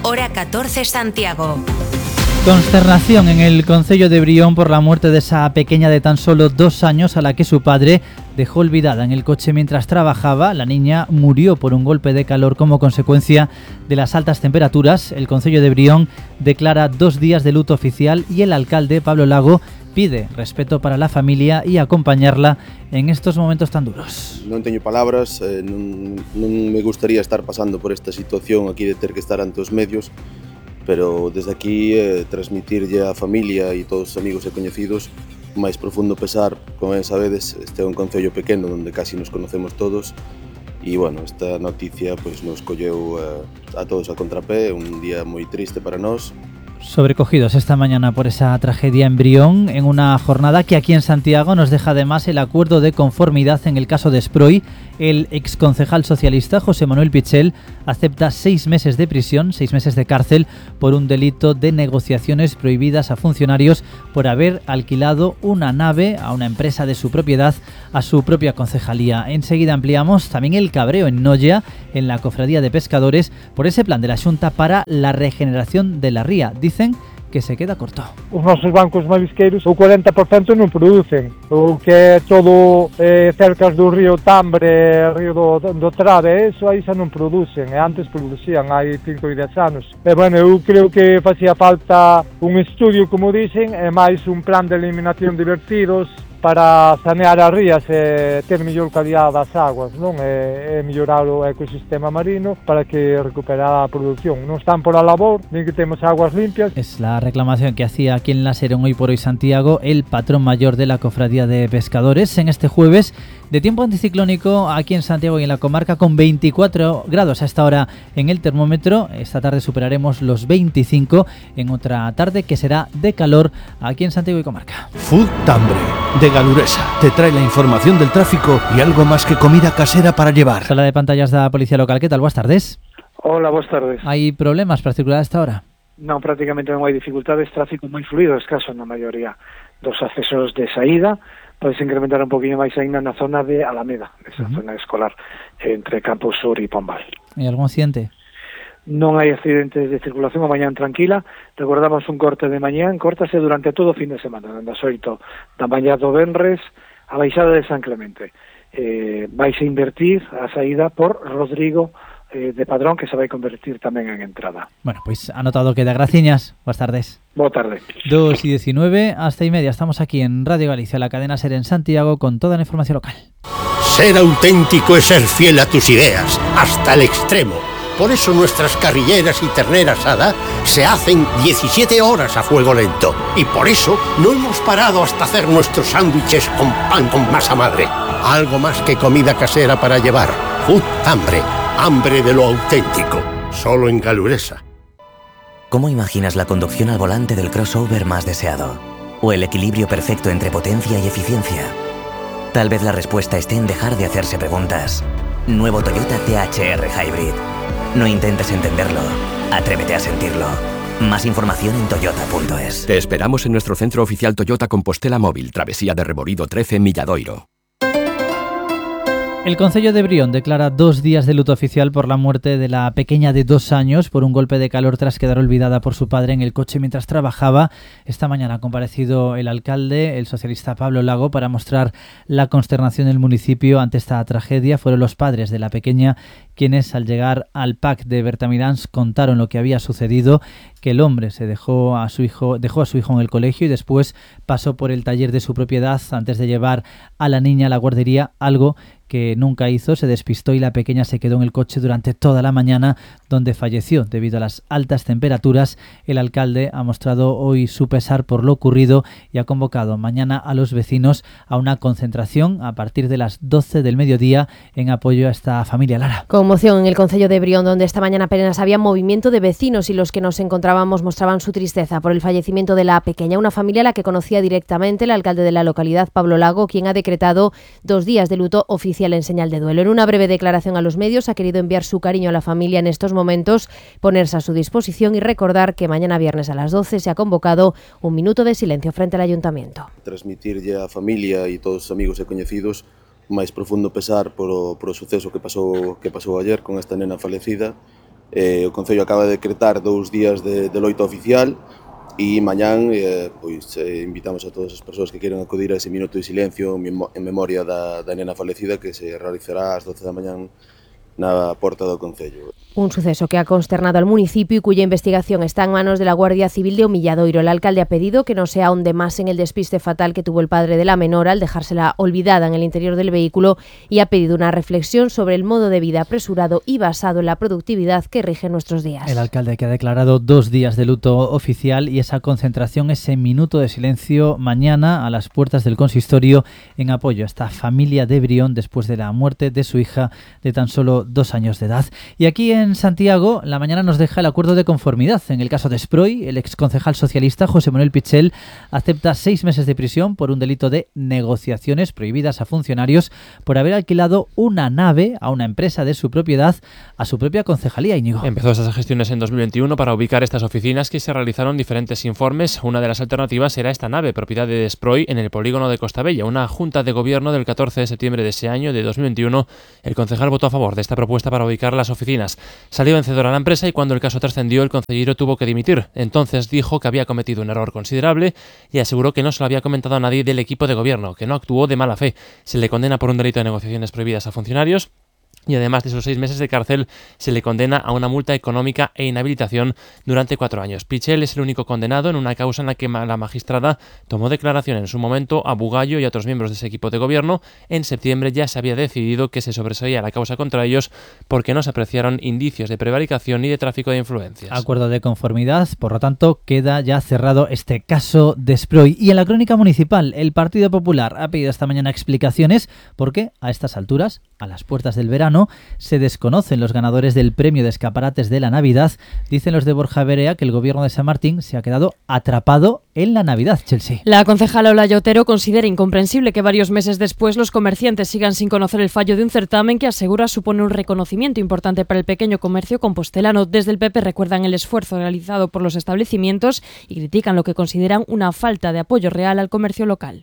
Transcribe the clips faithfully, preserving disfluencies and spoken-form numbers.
hora catorce Santiago. Consternación en el concello de Brión por la muerte de esa pequeña de tan solo dos años a la que su padre dejó olvidada en el coche mientras trabajaba. La niña murió por un golpe de calor como consecuencia de las altas temperaturas. El concello de Brión declara dos días de luto oficial y el alcalde, Pablo Lago, pide respeto para la familia y acompañarla en estos momentos tan duros. Non teño palabras, eh, non, non me gustaría estar pasando por esta situación aquí de ter que estar ante os medios, pero desde aquí eh, transmitirlle á familia e todos os amigos e coñecidos o máis profundo pesar. Como ben sabedes, este é un concello pequeno onde casi nos conocemos todos e, bueno, esta noticia pois, nos colleu eh, a todos a contrapé, un día moi triste para nós. Sobrecogidos esta mañana por esa tragedia en Brión, en una jornada que aquí en Santiago nos deja además el acuerdo de conformidad en el caso de Sproi. El exconcejal socialista José Manuel Pichel acepta seis meses de prisión, seis meses de cárcel por un delito de negociaciones prohibidas a funcionarios por haber alquilado una nave a una empresa de su propiedad a su propia concejalía. Enseguida ampliamos también el cabreo en Noia, en la cofradía de pescadores, por ese plan de la Xunta para la regeneración de la ría. Dicen que se queda corto. Os nosos bancos marisqueiros o cuarenta por ciento non producen, o que é todo eh, cercas do río Tambre, río do, do Trave, eso aí xa non producen, e antes producían hai cinco e dez anos. E bueno, eu creo que facía falta un estudio, como dicen, e máis un plan de eliminación de vertidos para sanear as rías e ter mellor calidad das aguas, non? E, e mellorar o ecosistema marino para que recupera a produción. Non están por a labor, nin que temos aguas limpias. Es la reclamación que hacía aquí en Laserón Hoy por Hoy Santiago el patrón mayor de la cofradía de pescadores en este jueves de tiempo anticiclónico aquí en Santiago y en la comarca, con veinticuatro grados a esta hora en el termómetro. Esta tarde superaremos los veinticinco en otra tarde que será de calor aquí en Santiago y comarca. Food Tambre de Galuresa te trae la información del tráfico y algo más que comida casera para llevar. Sala de pantallas da Policía Local, ¿qué tal? Buenas tardes. Hola, boas tardes. Hai problemas para circular a esta hora? Non, prácticamente non hai dificultades, tráfico moi fluido, escaso na maioría dos accesos de saída. Podes incrementar un poquinho máis ainda na zona de Alameda, esa uh-huh. zona escolar, entre Campos Sur e Pombal. Hai algún accidente? Non hai accidentes de circulación, a mañán tranquila. Recordamos un corte de mañán, córtase durante todo o fin de semana, das oito da mañá do venres a baixada de San Clemente. Eh, vais a invertir a saída por Rodrigo eh, de Padrón, que se vai convertir tamén en entrada. Bueno, pois pues, anotado queda. Graciñas. Boas tardes. Boa tarde. dos y diecinueve, hasta y media. Estamos aquí en Radio Galicia, la cadena SER en Santiago, con toda la información local. Ser auténtico es ser fiel a tus ideas, hasta el extremo. Por eso nuestras carrilleras y ternera asada se hacen diecisiete horas a fuego lento. Y por eso no hemos parado hasta hacer nuestros sándwiches con pan con masa madre. Algo más que comida casera para llevar. Food Tambre. Hambre de lo auténtico. Solo en Galuresa. ¿Cómo imaginas la conducción al volante del crossover más deseado? ¿O el equilibrio perfecto entre potencia y eficiencia? Tal vez la respuesta esté en dejar de hacerse preguntas. Nuevo Toyota T H R Hybrid. No intentes entenderlo. Atrévete a sentirlo. Más información en toyota punto es. Te esperamos en nuestro centro oficial Toyota Compostela Móvil, Travesía de Reborido trece, Milladoiro. El concello de Brión declara dos días de luto oficial por la muerte de la pequeña de dos años por un golpe de calor tras quedar olvidada por su padre en el coche mientras trabajaba. Esta mañana ha comparecido el alcalde, el socialista Pablo Lago, para mostrar la consternación del municipio ante esta tragedia. Fueron los padres de la pequeña quienes, al llegar al P A C de Bertamiráns, contaron lo que había sucedido, que el hombre se dejó a su hijo, dejó a su hijo en el colegio y después pasó por el taller de su propiedad antes de llevar a la niña a la guardería, algo que nunca hizo. Se despistó y la pequeña se quedó en el coche durante toda la mañana, donde falleció debido a las altas temperaturas. El alcalde ha mostrado hoy su pesar por lo ocurrido y ha convocado mañana a los vecinos a una concentración a partir de las doce del mediodía en apoyo a esta familia. Lara. Conmoción en el concello de Brión, donde esta mañana apenas había movimiento de vecinos y los que nos encontrábamos mostraban su tristeza por el fallecimiento de la pequeña, una familia a la que conocía directamente el alcalde de la localidad, Pablo Lago, quien ha decretado dos días de luto oficial en señal de duelo. En una breve declaración a los medios ha querido enviar su cariño a la familia en estos momentos, ponerse a su disposición y recordar que mañana viernes a las doce se ha convocado un minuto de silencio frente al ayuntamiento. Transmitirlle á familia e todos os amigos e coñecidos o máis profundo pesar por o, por o suceso que pasou, que pasou ayer con esta nena falecida Eh, o Concello acaba de decretar dous días de, de loita oficial e mañán eh, pois, eh, invitamos a todas as persoas que queiran acudir a ese minuto de silencio en memoria da, da nena falecida que se realizará ás doce da mañán na porta do Concello. Un suceso que ha consternado al municipio y cuya investigación está en manos de la Guardia Civil de Omilladoiro. El alcalde ha pedido que no se ahonde más en el despiste fatal que tuvo el padre de la menor al dejársela olvidada en el interior del vehículo y ha pedido una reflexión sobre el modo de vida apresurado y basado en la productividad que rige nuestros días. El alcalde que ha declarado dos días de luto oficial y esa concentración, ese minuto de silencio mañana a las puertas del consistorio en apoyo a esta familia de Brión después de la muerte de su hija de tan solo dos años de edad. Y aquí en Santiago, la mañana nos deja el acuerdo de conformidad. En el caso de Esproy, el exconcejal socialista José Manuel Pichel acepta seis meses de prisión por un delito de negociaciones prohibidas a funcionarios por haber alquilado una nave a una empresa de su propiedad a su propia concejalía. Íñigo. Empezó esas gestiones en dos mil veintiuno para ubicar estas oficinas, que se realizaron diferentes informes. Una de las alternativas era esta nave, propiedad de Esproy, en el polígono de Costabella. Una junta de gobierno del catorce de septiembre de ese año, de dos mil veintiuno, el concejal votó a favor de esta propuesta para ubicar las oficinas. Salió vencedora la empresa y cuando el caso trascendió, el concejero tuvo que dimitir. Entonces dijo que había cometido un error considerable y aseguró que no se lo había comentado a nadie del equipo de gobierno, que no actuó de mala fe. Se le condena por un delito de negociaciones prohibidas a funcionarios. Y además de esos seis meses de cárcel, se le condena a una multa económica e inhabilitación durante cuatro años. Pichel es el único condenado en una causa en la que la magistrada tomó declaración en su momento a Bugallo y a otros miembros de ese equipo de gobierno. En septiembre ya se había decidido que se sobreseía la causa contra ellos porque no se apreciaron indicios de prevaricación ni de tráfico de influencias. Acuerdo de conformidad, por lo tanto, queda ya cerrado este caso de Esproy. Y en la crónica municipal, el Partido Popular ha pedido esta mañana explicaciones porque a estas alturas, a las puertas del verano, se desconocen los ganadores del premio de escaparates de la Navidad. Dicen los de Borja Berea que el gobierno de San Martín se ha quedado atrapado en la Navidad. Chelsea. La concejala Olaya Otero considera incomprensible que varios meses después los comerciantes sigan sin conocer el fallo de un certamen que asegura supone un reconocimiento importante para el pequeño comercio compostelano. Desde el P P recuerdan el esfuerzo realizado por los establecimientos y critican lo que consideran una falta de apoyo real al comercio local.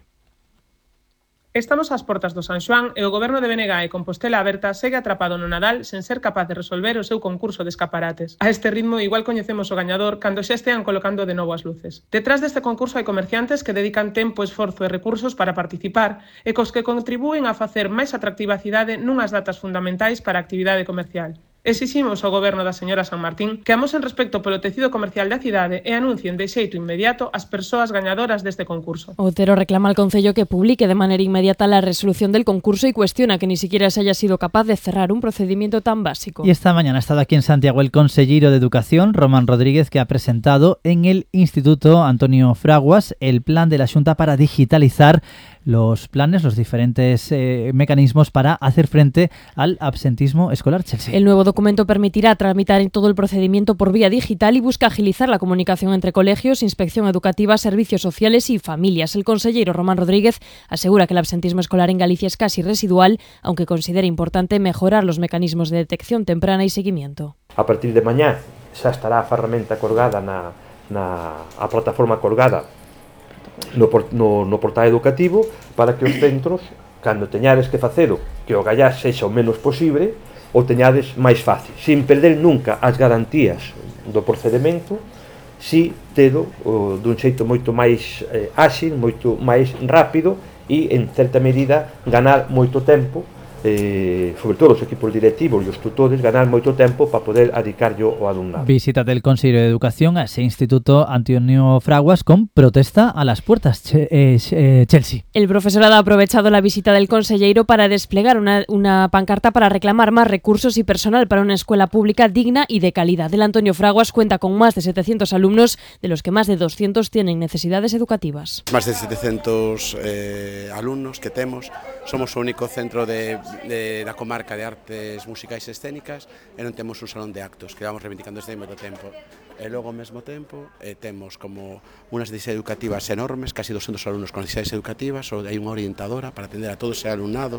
Estamos ás portas do San Xoán e o goberno de B N G e Compostela Aberta segue atrapado no Nadal sen ser capaz de resolver o seu concurso de escaparates. A este ritmo igual coñecemos o gañador cando xa estean colocando de novo as luces. Detrás deste concurso hai comerciantes que dedican tempo, esforzo e recursos para participar e cos que contribúen a facer máis atractiva a cidade nunhas datas fundamentais para a actividade comercial. Exiximos ao goberno da señora San Martín que amosen respecto polo tecido comercial da cidade e anuncien de xeito inmediato as persoas gañadoras deste concurso. Otero reclama al Concello que publique de manera inmediata la resolución del concurso y cuestiona que ni siquiera se haya sido capaz de cerrar un procedimiento tan básico. Y esta mañana ha estado aquí en Santiago el consejero de Educación, Román Rodríguez, que ha presentado en el Instituto Antonio Fraguas el plan de la Xunta para digitalizar los planes, los diferentes eh, mecanismos para hacer frente al absentismo escolar. Chelsea. El nuevo documento permitirá tramitar en todo el procedimiento por vía digital y busca agilizar la comunicación entre colegios, inspección educativa, servicios sociales y familias. El consejero Román Rodríguez asegura que el absentismo escolar en Galicia es casi residual, aunque considera importante mejorar los mecanismos de detección temprana y seguimiento. A partir de mañá xa estará a ferramenta colgada na, na a plataforma colgada No, no, no portal educativo para que os centros, cando teñades que facelo, que o gallás sexa o menos posible, o teñades máis fácil, sin perder nunca as garantías do procedimento, si tedo o, dun xeito moito máis eh, áxil, moito máis rápido e, en certa medida, ganar moito tempo, eh, sobre todo os equipos directivos e os tutores, ganar moito tempo para poder adicarlo ao alumnado. Visita del Consello de Educación a ese Instituto Antonio Fraguas con protesta a las puertas. Che, eh, eh, Chelsea. El profesorado ha aprovechado la visita del consejero para desplegar una, una pancarta para reclamar más recursos y personal para una escuela pública digna y de calidad. El Antonio Fraguas cuenta con más de setecientos alumnos, de los que más de doscientos tienen necesidades educativas. Más de setecientos eh, alumnos que temos, somos o único centro de De, da comarca de artes musicais e escénicas e non temos un salón de actos que vamos reivindicando desde moito tempo e logo ao mesmo tempo eh, temos como unhas necesidades educativas enormes, casi doscientos alumnos con necesidades educativas, ou hai unha orientadora para atender a todo ese alumnado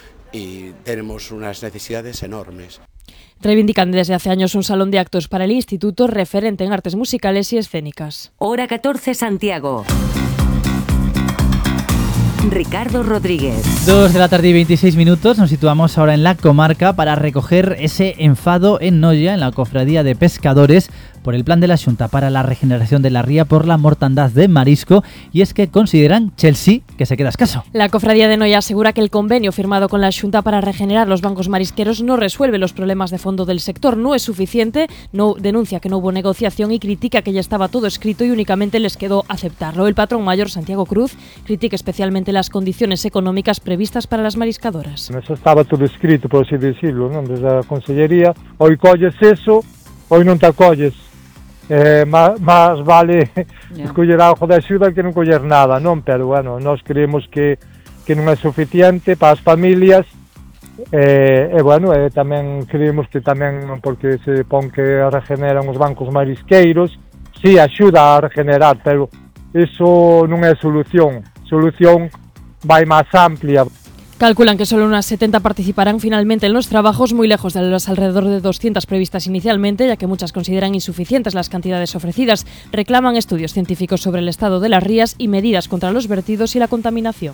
e tenemos unas necesidades enormes. Reivindican desde hace años un salón de actos para el instituto referente en artes musicales y escénicas. Hora catorce Santiago. Ricardo Rodríguez. Dos de la tarde y veintiséis minutos, nos situamos ahora en la comarca para recoger ese enfado en Noia, en la cofradía de pescadores, por el plan de la Xunta para la regeneración de la ría por la mortandad de marisco, y es que consideran Chelsea que se queda escaso. La cofradía de Noia asegura que el convenio firmado con la Xunta para regenerar los bancos marisqueros no resuelve los problemas de fondo del sector, no es suficiente, no denuncia que no hubo negociación y critica que ya estaba todo escrito y únicamente les quedó aceptarlo. El patrón mayor Santiago Cruz critica especialmente las condiciones económicas previstas para las mariscadoras. Eso estaba todo escrito, por así decirlo, ¿no? Desde la Consellería, hoy colles eso, hoy non te acolles. Eh, más, más vale yeah. coller algo de axuda que non coller nada, non? Pero, bueno, nós creemos que, que non é suficiente para as familias, e, e bueno, e tamén creemos que tamén, porque se pon que regeneran os bancos marisqueiros, sí, axuda a regenerar, pero iso non é solución. Solución vai máis amplia. Calculan que solo unas setenta participarán finalmente en los trabajos, muy lejos de las alrededor de doscientas previstas inicialmente, ya que muchas consideran insuficientes las cantidades ofrecidas. Reclaman estudios científicos sobre el estado de las rías y medidas contra los vertidos y la contaminación.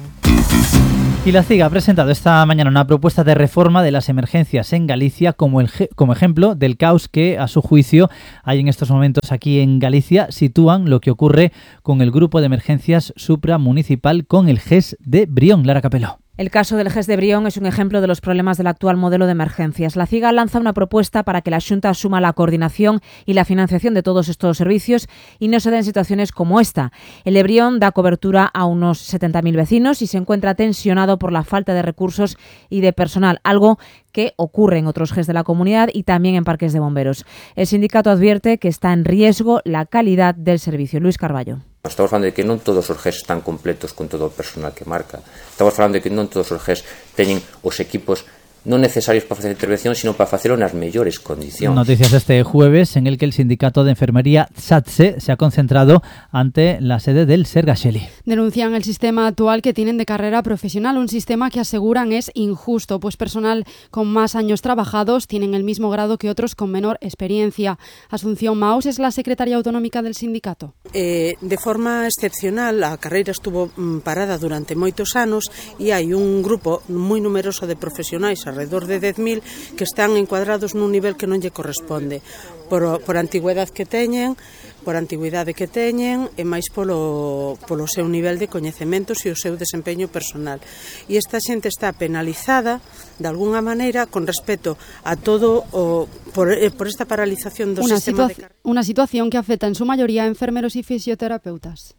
Y la CIG ha presentado esta mañana una propuesta de reforma de las emergencias en Galicia como, el, como ejemplo del caos que, a su juicio, hay en estos momentos aquí en Galicia. Sitúan lo que ocurre con el grupo de emergencias supramunicipal con el G E S de Brión. Lara Capeló. El caso del G E S de Brión es un ejemplo de los problemas del actual modelo de emergencias. La CIGA lanza una propuesta para que la Xunta asuma la coordinación y la financiación de todos estos servicios y no se den situaciones como esta. El de Brión da cobertura a unos setenta mil vecinos y se encuentra tensionado por la falta de recursos y de personal, algo que ocurre en otros G E S de la comunidad y también en parques de bomberos. El sindicato advierte que está en riesgo la calidad del servicio. Luis Carballo. Estamos falando de que non todos os G E S están completos con todo o personal que marca. Estamos falando de que non todos os G E S teñen os equipos non necesarios para facer intervención, sino para facelo nas mellores condicións. Noticias este jueves en el que el sindicato de enfermería SATSE se ha concentrado ante la sede del Sergaxeli. Denuncian el sistema actual que tienen de carrera profesional, un sistema que aseguran es injusto, pues personal con más años trabajados tienen el mismo grado que otros con menor experiencia. Asunción Maus es la secretaria autonómica del sindicato. Eh, de forma excepcional, a carreira estuvo mm, parada durante moitos anos e hai un grupo moi numeroso de profesionais, alrededor de dez mil, que están encuadrados nun nivel que non lle corresponde por, por antigüedade que teñen, por antigüidade que teñen e máis polo, polo seu nivel de coñecementos e o seu desempeño personal. E esta xente está penalizada de alguna maneira con respecto a todo o, por, por esta paralización do una sistema situa- de... Una situación que afecta en su mayoría a enfermeros y fisioterapeutas.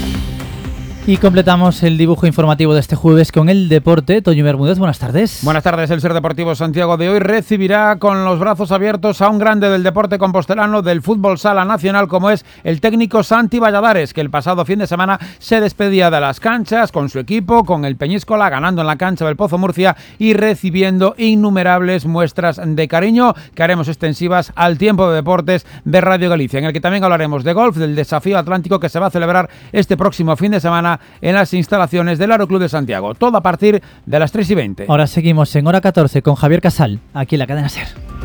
Y completamos el dibujo informativo de este jueves con el deporte. Toño Bermúdez, buenas tardes. Buenas tardes. El Ser Deportivo Santiago de hoy recibirá con los brazos abiertos a un grande del deporte compostelano, del fútbol sala nacional, como es el técnico Santi Valladares, que el pasado fin de semana se despedía de las canchas con su equipo, con el Peñíscola, ganando en la cancha del Pozo Murcia y recibiendo innumerables muestras de cariño que haremos extensivas al tiempo de deportes de Radio Galicia, en el que también hablaremos de golf, del Desafío Atlántico que se va a celebrar este próximo fin de semana en las instalaciones del Aeroclub de Santiago. Todo a partir de las tres y veinte. Ahora seguimos en hora catorce con Javier Casal, aquí en la cadena SER.